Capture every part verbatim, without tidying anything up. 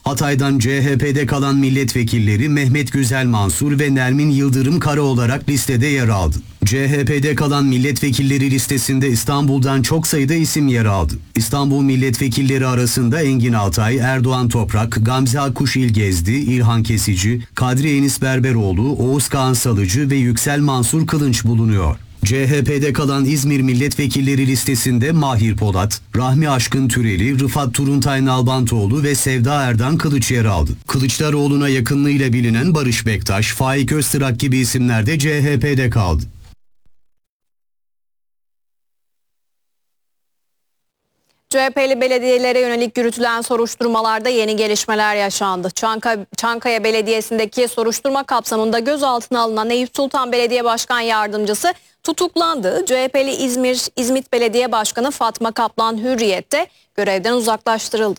Hatay'dan C H P'de kalan milletvekilleri Mehmet Güzel Mansur ve Nermin Yıldırım Kara olarak listede yer aldı. C H P'de kalan milletvekilleri listesinde İstanbul'dan çok sayıda isim yer aldı. İstanbul milletvekilleri arasında Engin Altay, Erdoğan Toprak, Gamze Akkuş İlgezdi, İlhan Kesici, Kadri Enis Berberoğlu, Oğuz Kağan Salıcı ve Yüksel Mansur Kılınç bulunuyor. C H P'de kalan İzmir milletvekilleri listesinde Mahir Polat, Rahmi Aşkın Türeli, Rıfat Turuntay Nalbantoğlu ve Sevda Erdan Kılıç yer aldı. Kılıçdaroğlu'na yakınlığıyla bilinen Barış Bektaş, Faik Öztürk gibi isimler de C H P'de kaldı. C H P'li belediyelere yönelik yürütülen soruşturmalarda yeni gelişmeler yaşandı. Çankaya, Çankaya Belediyesi'ndeki soruşturma kapsamında gözaltına alınan Eyüp Sultan Belediye Başkan Yardımcısı tutuklandı. C H P'li İzmir İzmit Belediye Başkanı Fatma Kaplan Hürriyet'te görevden uzaklaştırıldı.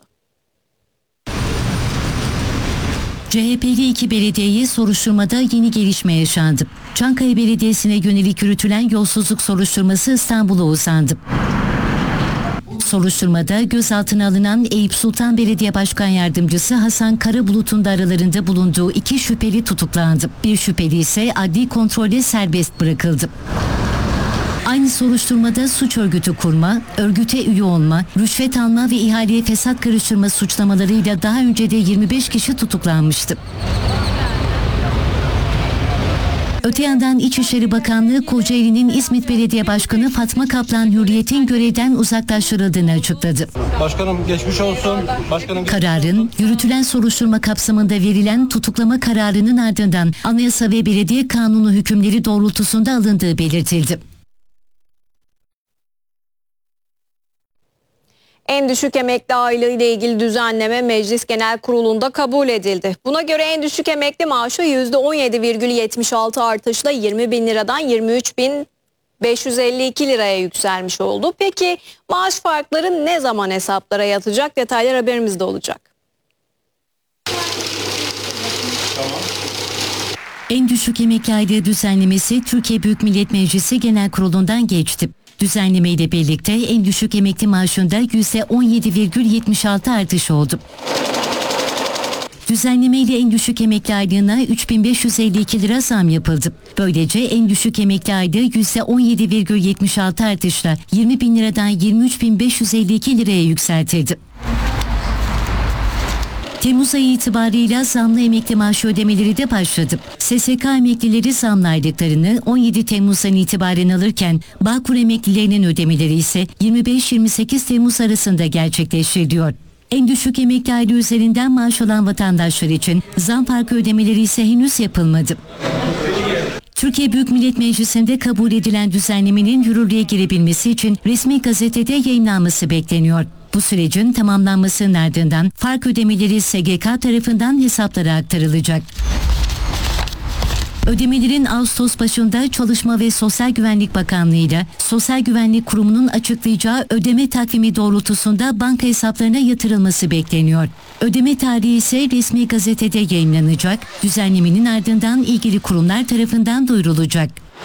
C H P'li iki belediyeye soruşturmada yeni gelişme yaşandı. Çankaya Belediyesi'ne yönelik yürütülen yolsuzluk soruşturması İstanbul'a uzandı. Soruşturmada gözaltına alınan Eyüp Sultan Belediye Başkan Yardımcısı Hasan Karabulut'un da aralarında bulunduğu iki şüpheli tutuklandı. Bir şüpheli ise adli kontrolle serbest bırakıldı. Aynı soruşturmada suç örgütü kurma, örgüte üye olma, rüşvet alma ve ihaleye fesat karıştırma suçlamalarıyla daha önce de yirmi beş kişi tutuklanmıştı. Öte yandan İçişleri Bakanlığı Kocaeli'nin İzmit Belediye Başkanı Fatma Kaplan Hürriyet'in görevden uzaklaştırıldığını açıkladı. Başkanım geçmiş olsun. Başkanım geçmiş Kararın olsun. yürütülen soruşturma kapsamında verilen tutuklama kararının ardından Anayasa ve Belediye Kanunu hükümleri doğrultusunda alındığı belirtildi. En düşük emekli aylığı ile ilgili düzenleme Meclis Genel Kurulu'nda kabul edildi. Buna göre en düşük emekli maaşı yüzde on yedi virgül yetmiş altı artışla yirmi bin liradan yirmi üç bin beş yüz elli iki liraya yükselmiş oldu. Peki maaş farkları ne zaman hesaplara yatacak? Detaylar haberimizde olacak. En düşük emekli aylığı düzenlemesi Türkiye Büyük Millet Meclisi Genel Kurulu'ndan geçti. Düzenleme ile birlikte en düşük emekli maaşında yüzde on yedi virgül yetmiş altı artış oldu. Düzenleme ile en düşük emekli aylığına üç bin beş yüz elli iki lira zam yapıldı. Böylece en düşük emekli aylığı yüzde on yedi virgül yetmiş altı artışla yirmi bin liradan yirmi üç bin beş yüz elli iki liraya yükseltildi. Temmuz ayı itibarıyla zamlı emekli maaşı ödemeleri de başladı. S S K emeklileri zamlı aylıklarını on yedi Temmuz'dan itibaren alırken Bağkur emeklilerinin ödemeleri ise yirmi beş yirmi sekiz Temmuz arasında gerçekleştiriliyor. En düşük emekli aylığı üzerinden maaş alan vatandaşlar için zam farkı ödemeleri ise henüz yapılmadı. Türkiye Büyük Millet Meclisi'nde kabul edilen düzenlemenin yürürlüğe girebilmesi için resmi gazetede yayınlanması bekleniyor. Bu sürecin tamamlanmasının ardından fark ödemeleri S G K tarafından hesaplara aktarılacak. Ödemelerin Ağustos başında Çalışma ve Sosyal Güvenlik Bakanlığı ile Sosyal Güvenlik Kurumu'nun açıklayacağı ödeme takvimi doğrultusunda banka hesaplarına yatırılması bekleniyor. Ödeme tarihi ise resmi gazetede yayınlanacak, düzenlemenin ardından ilgili kurumlar tarafından duyurulacak.